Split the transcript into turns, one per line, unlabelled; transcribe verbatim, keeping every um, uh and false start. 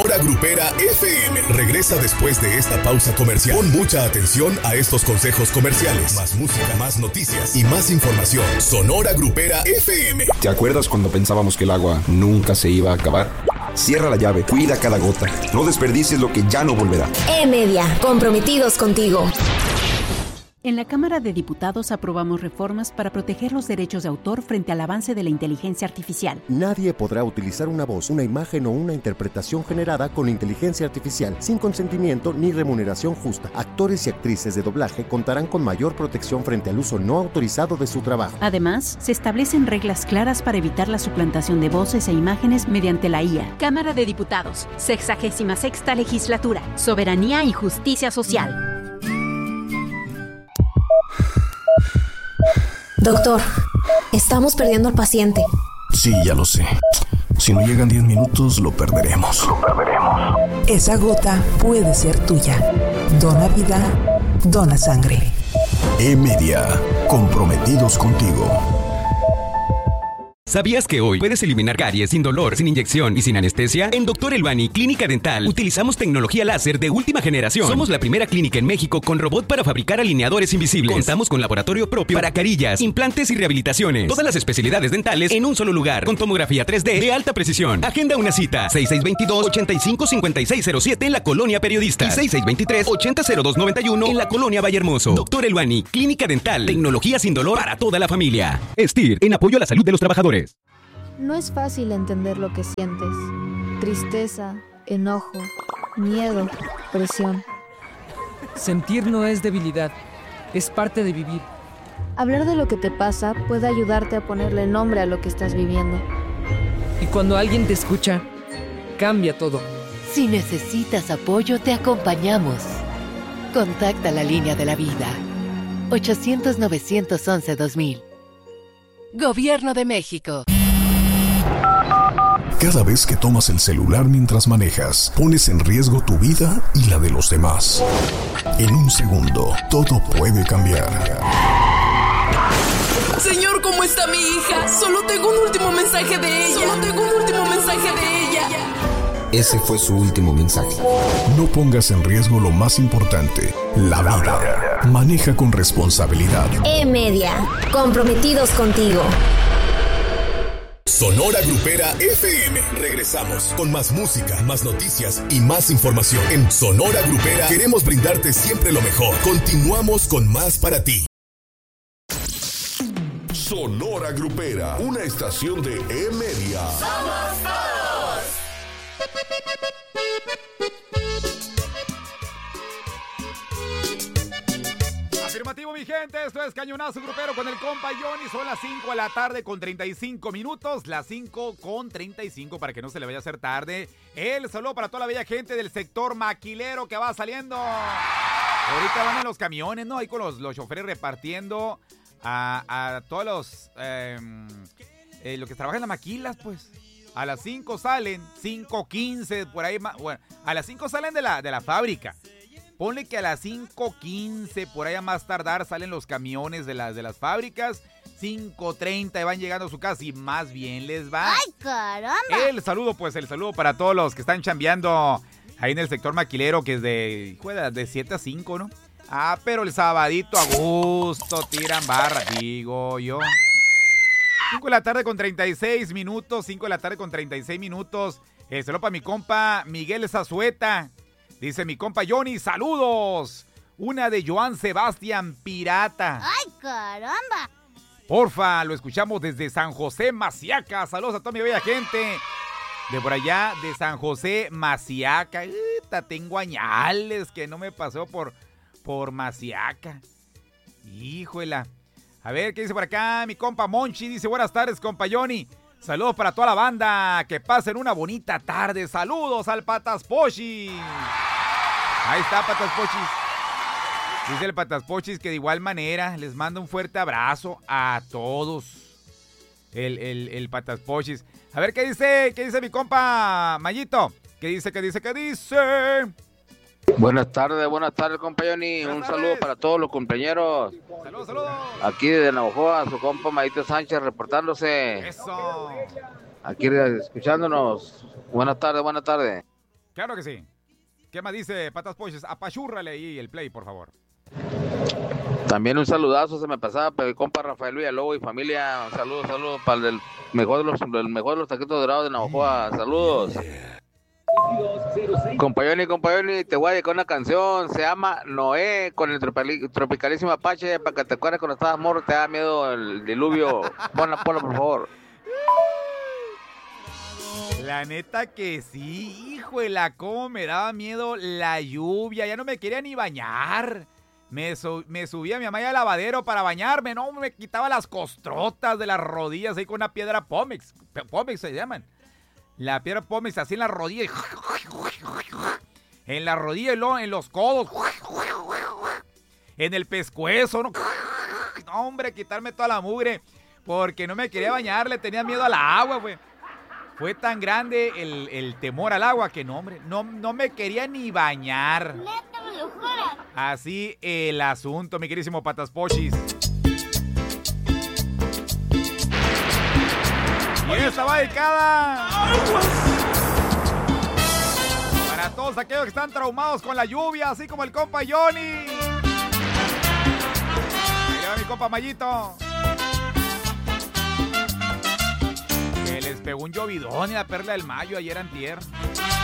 Sonora Grupera F M regresa después de esta pausa comercial. Pon mucha atención a estos consejos comerciales. Más música, más noticias y más información. Sonora Grupera F M.
¿Te acuerdas cuando pensábamos que el agua nunca se iba a acabar? Cierra la llave, cuida cada gota. No desperdicies lo que ya no volverá.
E-Media, comprometidos contigo.
En la Cámara de Diputados aprobamos reformas para proteger los derechos de autor frente al avance de la inteligencia artificial.
Nadie podrá utilizar una voz, una imagen o una interpretación generada con inteligencia artificial sin consentimiento ni remuneración justa. Actores y actrices de doblaje contarán con mayor protección frente al uso no autorizado de su trabajo.
Además, se establecen reglas claras para evitar la suplantación de voces e imágenes mediante la I A. Cámara de Diputados, sexagésima sexta legislatura, soberanía y justicia social.
Doctor, estamos perdiendo al paciente.
Sí, ya lo sé. Si no llegan diez minutos, lo perderemos. Lo perderemos.
Esa gota puede ser tuya. Dona vida, dona sangre.
E-Media, comprometidos contigo.
¿Sabías que hoy puedes eliminar caries sin dolor, sin inyección y sin anestesia? En Doctor Elbani Clínica Dental utilizamos tecnología láser de última generación. Somos la primera clínica en México con robot para fabricar alineadores invisibles. Contamos con laboratorio propio para carillas, implantes y rehabilitaciones. Todas las especialidades dentales en un solo lugar, con tomografía tres D de alta precisión. Agenda una cita seis seis dos dos, ocho cinco cinco seis cero siete en la Colonia Periodista y seis seis dos tres, ocho cero dos nueve uno en la Colonia Vallehermoso. Doctor Elbani Clínica Dental, tecnología sin dolor para toda la familia. Estir, en apoyo a la salud de los trabajadores.
No es fácil entender lo que sientes. Tristeza, enojo, miedo, presión.
Sentir no es debilidad, es parte de vivir.
Hablar de lo que te pasa puede ayudarte a ponerle nombre a lo que estás viviendo.
Y cuando alguien te escucha, cambia todo.
Si necesitas apoyo, te acompañamos. Contacta la línea de la vida. ochocientos, novecientos once, dos mil. Gobierno de México.
Cada vez que tomas el celular mientras manejas, pones en riesgo tu vida y la de los demás. En un segundo, todo puede cambiar.
Señor, ¿cómo está mi hija? Solo tengo un último mensaje de ella. Solo tengo un último mensaje de ella.
Ese fue su último mensaje.
No pongas en riesgo lo más importante, la vida. Maneja con responsabilidad.
E-Media, comprometidos contigo.
Sonora Grupera F M. Regresamos con más música, más noticias y más información. En Sonora Grupera queremos brindarte siempre lo mejor. Continuamos con más para ti.
Sonora Grupera, una estación de E-Media.
¡Somos todos!
Afirmativo, mi gente, esto es Cañonazo Grupero con el compa Johnny. Son las cinco de la tarde con treinta y cinco minutos. Las cinco con treinta y cinco para que no se le vaya a hacer tarde. El saludo para toda la bella gente del sector maquilero que va saliendo. Ahorita van en los camiones, ¿no? Ahí con los, los choferes repartiendo a, a todos los eh, eh, los que trabajan en las maquilas, pues. A las cinco salen, cinco quince, por ahí. Bueno, a las cinco salen de la, de la fábrica. Ponle que a las cinco quince, por ahí a más tardar, salen los camiones de las, de las fábricas. cinco treinta y van llegando a su casa y más bien les va.
¡Ay, caramba!
El saludo, pues, el saludo para todos los que están chambeando ahí en el sector maquilero, que es de, juega, de siete a cinco, ¿no? Ah, pero el sabadito a gusto, tiran barra, digo yo. cinco de la tarde con treinta y seis minutos, cinco de la tarde con treinta y seis minutos. El saludo para mi compa Miguel Zazueta. Dice mi compa Johnny, saludos. Una de Joan Sebastián Pirata.
¡Ay, caramba!
Porfa, lo escuchamos desde San José, Maciaca. Saludos a toda mi bella gente. De por allá, de San José, Maciaca. Ita, tengo añales que no me pasó por, por Maciaca. Híjola. A ver, ¿qué dice por acá? Mi compa Monchi dice, buenas tardes, compa Johnny. Saludos para toda la banda. Que pasen una bonita tarde. Saludos al Patas Pochis. Ahí está, Patas Pochis. Dice el Patas Pochis que de igual manera les manda un fuerte abrazo a todos. El, el, el Patas Pochis. A ver, ¿qué dice? ¿Qué dice mi compa Mayito? ¿Qué dice? ¿Qué dice? ¿Qué dice?
Buenas tardes, buenas tardes, compa Johnny. Un saludo para todos los compañeros.
Saludos, saludos.
Aquí desde Navajoa, su compa Mayito Sánchez reportándose.
Eso.
Aquí escuchándonos. Buenas tardes, buenas tardes.
Claro que sí. ¿Qué más dice Patas Poches? Apachúrrale ahí el play, por favor.
También un saludazo se me pasaba para mi compa Rafael Villalobos y familia. Un saludo, saludo para el del mejor de los, el mejor de los taquitos dorados de Navajoa. Saludos. Compayoni, compayoni, te voy a dedicar una canción. Se llama Noé con el tropicali- tropicalísimo Apache. Para que te acuerdes cuando estabas morro, te da miedo el diluvio. Ponla, ponla, por favor.
La neta que sí, híjole, cómo me daba miedo la lluvia. Ya no me quería ni bañar. Me, su- me subía mi mamá al lavadero para bañarme, no, me quitaba las costrotas de las rodillas ahí con una piedra Pómex. P- Pómex se llaman. La piedra Pómex así en las rodillas. En las rodillas y luego en los codos. En el pescuezo, ¿no? No, hombre, quitarme toda la mugre. Porque no me quería bañar, le tenía miedo al agua, güey. Fue tan grande el, el temor al agua que no, hombre, no, no me quería ni bañar.
Neta, me lo juras.
Así el asunto, mi querísimo Patas Pochis. Y esta va dedicada para todos aquellos que están traumados con la lluvia, así como el compa Johnny. Ahí va mi compa Mayito. Que les pegó un llovidón y la perla del mayo ayer antier.